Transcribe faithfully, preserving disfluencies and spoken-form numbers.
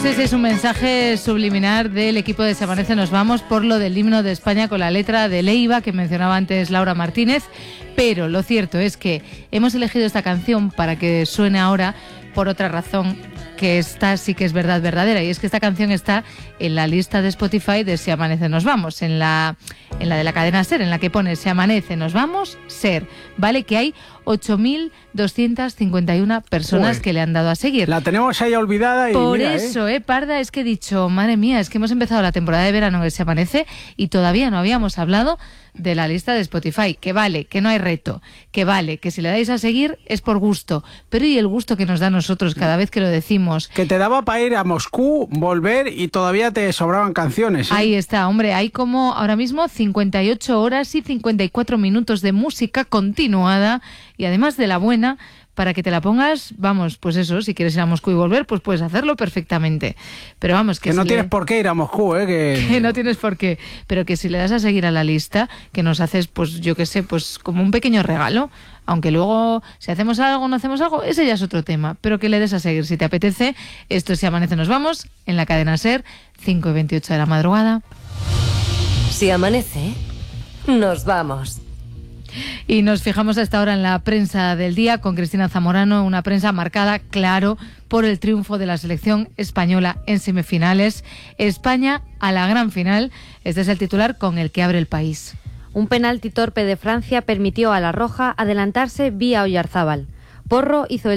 sé si es un mensaje subliminar del equipo de Se Amanece Nos Vamos por lo del himno de España con la letra de Leiva que mencionaba antes Laura Martínez, pero lo cierto es que hemos elegido esta canción para que suene ahora por otra razón, que esta sí que es verdad verdadera, y es que esta canción está en la lista de Spotify de Se Amanece Nos Vamos, en la, en la de la cadena SER, en la que pone Se Amanece Nos Vamos, SER, ¿vale? Que hay ocho mil doscientas cincuenta y una personas Uy, que le han dado a seguir. La tenemos ahí olvidada y Por mira, eso, ¿eh? eh, Parda, es que he dicho, madre mía, es que hemos empezado la temporada de verano que Se Amanece y todavía no habíamos hablado de la lista de Spotify, que vale, que no hay reto, que vale, que si le dais a seguir es por gusto, pero ¿y el gusto que nos da a nosotros cada vez que lo decimos? Que te daba para ir a Moscú, volver y todavía te sobraban canciones, ¿eh? Ahí está, hombre, hay como ahora mismo cincuenta y ocho horas y cincuenta y cuatro minutos de música continuada y además de la buena, para que te la pongas, vamos, pues eso, si quieres ir a Moscú y volver, pues puedes hacerlo perfectamente. Pero vamos, que, Que no si tienes le... por qué ir a Moscú, ¿eh? Que... que no tienes por qué, pero que si le das a seguir a la lista, que nos haces, pues yo qué sé, pues como un pequeño regalo, aunque luego si hacemos algo o no hacemos algo, ese ya es otro tema, pero que le des a seguir si te apetece. Esto es Si Amanece Nos Vamos, en la cadena SER, cinco y veintiocho de la madrugada. Si amanece, nos vamos. Y nos fijamos a esta hora en la prensa del día con Cristina Zamorano, una prensa marcada, claro, por el triunfo de la selección española en semifinales. España a la gran final. Este es el titular con el que abre El País. Un penalti torpe de Francia permitió a la Roja adelantarse vía Oyarzábal. Porro hizo el